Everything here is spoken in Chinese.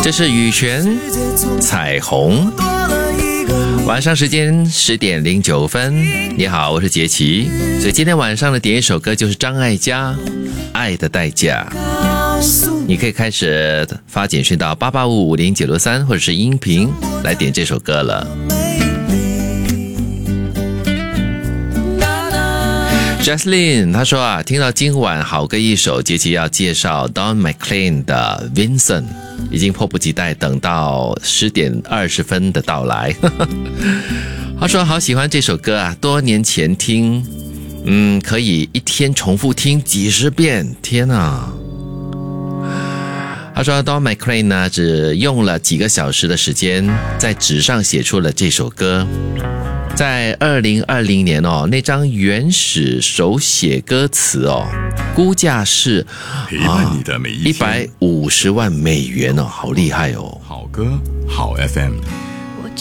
这是羽泉彩虹，晚上时间10点09分。你好，我是杰奇。所以今天晚上的点一首歌就是张艾嘉《爱的代价》。你可以开始发简讯到88550963，或者是音频来点这首歌了。Jaslyn 他说啊，听到今晚好歌一首，杰奇要介绍 Don McLean 的 Vincent， 已经迫不及待等到10点20分的到来。他说好喜欢这首歌啊，多年前听，可以一天重复听几十遍，天啊！他说 Don McLean 呢，只用了几个小时的时间，在纸上写出了这首歌。在2020年那张原始手写歌词估价是陪伴你的每一天 150万美元好厉害哦！ 好歌好 FM。